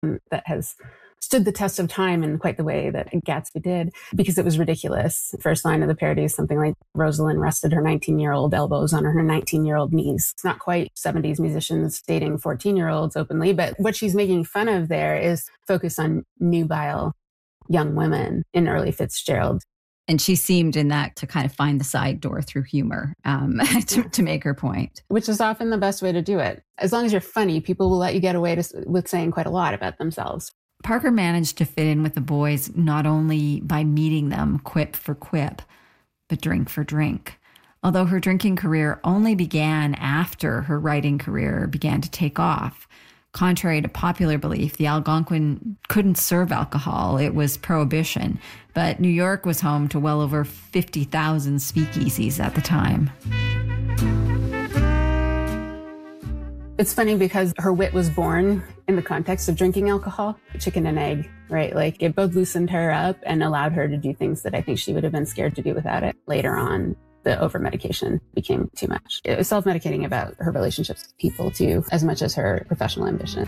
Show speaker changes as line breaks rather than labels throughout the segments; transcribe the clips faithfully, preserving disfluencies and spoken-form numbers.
that has stood the test of time in quite the way that Gatsby did, because it was ridiculous. First line of the parody is something like, Rosalind rested her nineteen-year-old elbows on her nineteen-year-old knees. It's not quite seventies musicians dating fourteen-year-olds openly, but what she's making fun of there is focus on nubile young women in early Fitzgerald.
And she seemed in that to kind of find the side door through humor um, to, to make her point.
Which is often the best way to do it. As long as you're funny, people will let you get away to, with saying quite a lot about themselves.
Parker managed to fit in with the boys not only by meeting them quip for quip, but drink for drink. Although her drinking career only began after her writing career began to take off. Contrary to popular belief, the Algonquin couldn't serve alcohol. It was prohibition. But New York was home to well over fifty thousand speakeasies at the time.
It's funny because her wit was born in the context of drinking alcohol, chicken and egg, right? Like it both loosened her up and allowed her to do things that I think she would have been scared to do without it. Later on, the over-medication became too much. It was self-medicating about her relationships with people too, as much as her professional ambition.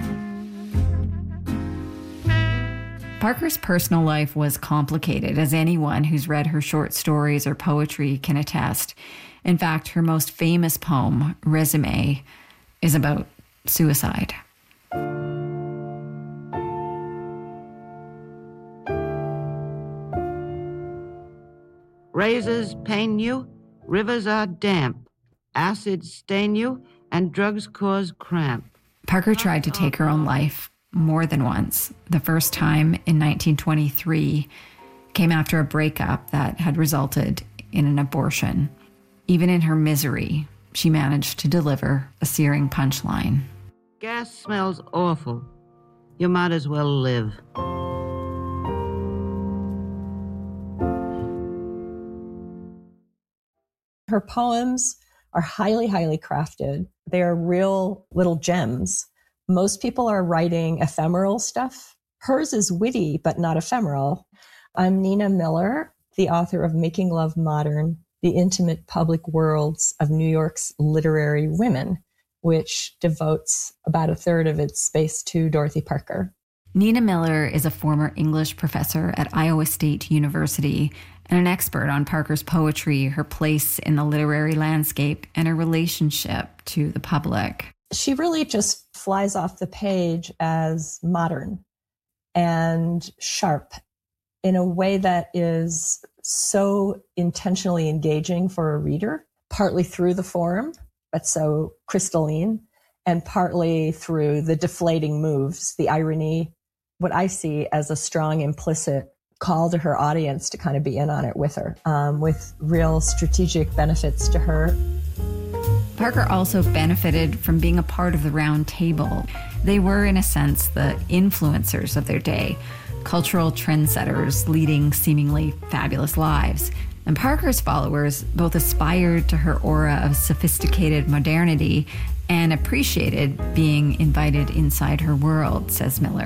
Parker's personal life was complicated, as anyone who's read her short stories or poetry can attest. In fact, her most famous poem, Resume, is about suicide.
Razors pain you, rivers are damp, acids stain you, and drugs cause cramp.
Parker tried to take her own life more than once. The first time in nineteen twenty-three came after a breakup that had resulted in an abortion. Even in her misery, she managed to deliver a searing punchline.
Gas smells awful. You might as well live.
Her poems are highly, highly crafted. They are real little gems. Most people are writing ephemeral stuff. Hers is witty, but not ephemeral. I'm Nina Miller, the author of Making Love Modern, The Intimate Public Worlds of New York's Literary Women, which devotes about a third of its space to Dorothy Parker.
Nina Miller is a former English professor at Iowa State University and an expert on Parker's poetry, her place in the literary landscape, and her relationship to the public.
She really just flies off the page as modern and sharp in a way that is so intentionally engaging for a reader, partly through the form, but so crystalline, and partly through the deflating moves, the irony, what I see as a strong implicit call to her audience to kind of be in on it with her, um, with real strategic benefits to her.
Parker also benefited from being a part of the Round Table. They were, in a sense, the influencers of their day, cultural trendsetters leading seemingly fabulous lives. And Parker's followers both aspired to her aura of sophisticated modernity and appreciated being invited inside her world, says Miller.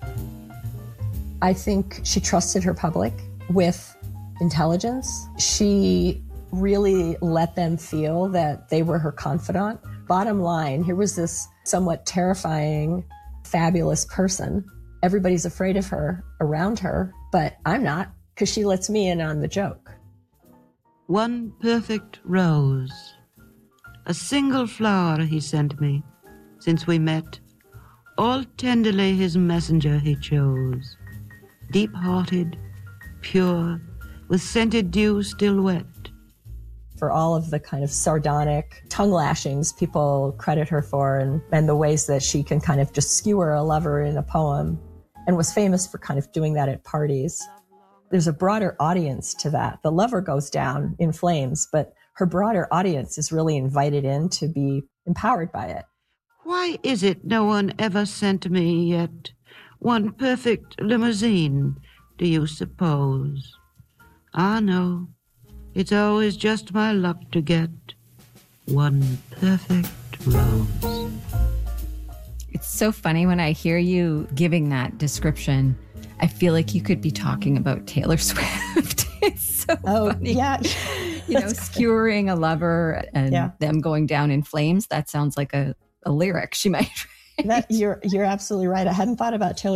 I think she trusted her public with intelligence. She really let them feel that they were her confidant. Bottom line, here was this somewhat terrifying, fabulous person. Everybody's afraid of her around her, but I'm not, because she lets me in on the joke.
One perfect rose, a single flower he sent me, since we met. All tenderly his messenger he chose, deep-hearted, pure, with scented dew still wet.
For all of the kind of sardonic tongue lashings people credit her for, and, and the ways that she can kind of just skewer a lover in a poem, and was famous for kind of doing that at parties. There's a broader audience to that. The lover goes down in flames, but her broader audience is really invited in to be empowered by it.
Why is it no one ever sent me yet one perfect limousine, do you suppose? Ah, no, it's always just my luck to get one perfect rose.
It's so funny when I hear you giving that description. I feel like you could be talking about Taylor Swift. It's so
oh,
funny.
Yeah.
You know, skewering a lover and
yeah.
them going down in flames. That sounds like a, a lyric she might
That you're you're absolutely right. I hadn't thought about Taylor